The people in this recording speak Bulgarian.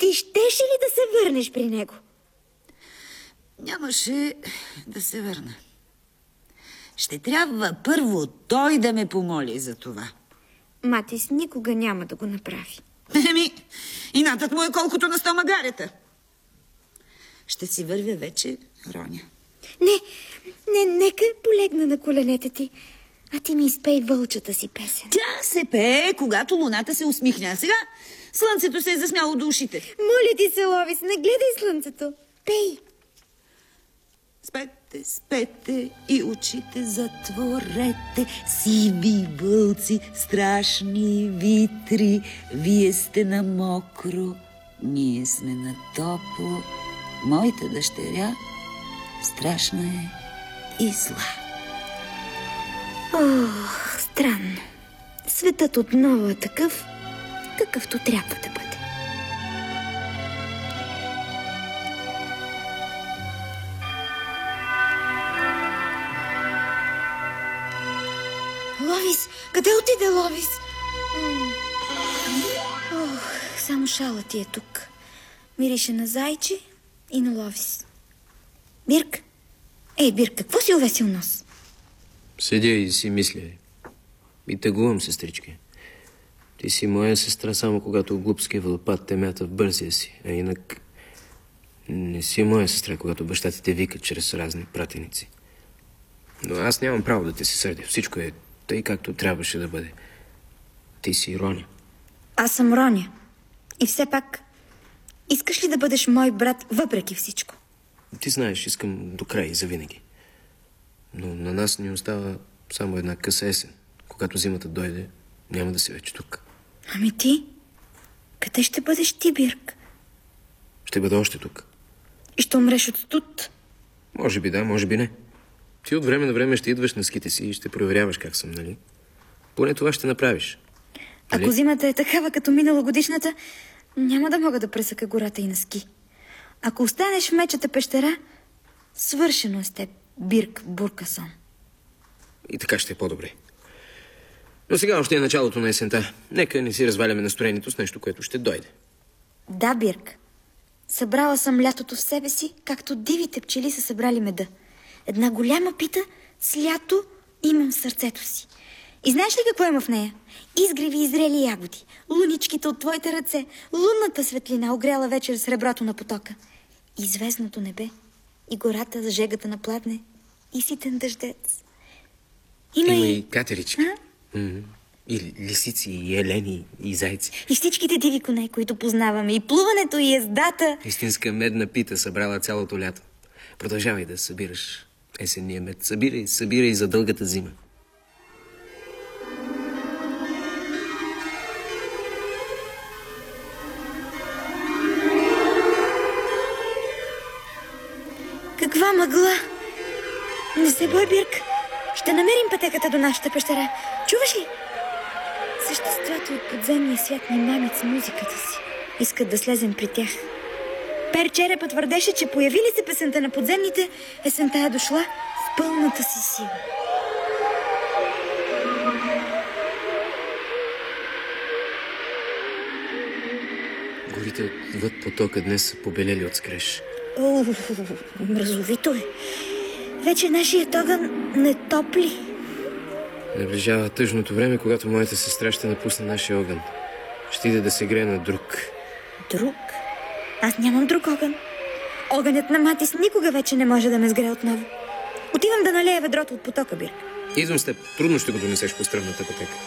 Ти щеше ли да се върнеш при него? Нямаше да се върна. Ще трябва първо той да ме помоли за това. Матис никога няма да го направи. Инатът му е колкото на 100 магарета. Ще си вървя вече, Роня. Нека полегна на коленете ти, а ти ми изпей вълчата си песен. Тя се пее, когато луната се усмихне. А сега слънцето се е засмяло до ушите. Моля ти се, Ловис, не гледай слънцето. Пей. Спете, спете и очите затворете, сиви вълци, страшни витри. Вие сте на мокро, ние сме на топло. Моята дъщеря страшна е и зла. Ох, странно. Светът отново е такъв, какъвто трябва да бъде. Ловис! Къде отиде Ловис? Ох, само шала ти е тук. Мирише на зайче и на Ловис. Бирк? Ей, Бирк, какво си увесил нос? Седя и си мисля. И тъгувам, сестрички. Ти си моя сестра само когато глупския водопад те мята в бързия си. А инак не си моя сестра, когато баща ти те вика чрез разни пратеници. Но аз нямам право да те се сърдя. Всичко е тъй, както трябваше да бъде. Ти си Роня. Аз съм Роня. И все пак, искаш ли да бъдеш мой брат въпреки всичко? Ти знаеш, искам до край и завинаги. Но на нас ни остава само една къса есен. Когато зимата дойде, няма да си вече тук. Ами ти? Къде ще бъдеш ти, Бирк? Ще бъда още тук. И ще умреш от студ? Може би да, може би не. Ти от време на време ще идваш на ските си и ще проверяваш как съм, нали? Поне това ще направиш. Нали? Ако зимата е такава като миналогодишната, няма да мога да пресъка гората и на ски. Ако останеш в мечата пещера, свършено е с теб, Бирк Буркасон. И така ще е по-добре. Но сега още е началото на есента. Нека не си разваляме настроението с нещо, което ще дойде. Да, Бирк. Събрала съм лятото в себе си, както дивите пчели са събрали меда. Една голяма пита с лято имам в сърцето си. И знаеш ли какво има в нея? Изгреви и зрели ягоди, луничките от твоите ръце, лунната светлина, огряла вечер с реброто на потока, и звездното небе, и гората с жегата на пладне, и ситен дъждец. Има и катерички. И лисици, и елени, и зайци. И всичките диви коне, които познаваме, и плуването, и ездата. Истинска медна пита, събрала цялото лято. Продължавай да събираш есенния мед. Събирай за дългата зима. Каква мъгла! Не се бой, Бирк. Ще намерим пътеката до нашата пещера. Чуваш ли? Съществата от подземния свят ни мамят с музиката си. Искат да слезем при тях. Пер Черепа твърдеше, че появи ли се песента на подземните, есента е дошла в пълната си сила. Горите отвъд потока днес са побелели от скреж. Мразовито е. Вече нашият огън не топли. Наближава тъжното време, когато моята сестра ще напусне нашия огън. Ще иде да се грее на друг. Друг? Аз нямам друг огън. Огънят на Матис никога вече не може да ме сгрее отново. Отивам да налея ведрото от потока, Бирк. Идвам с теб. Трудно ще го донесеш по стръмната пътека.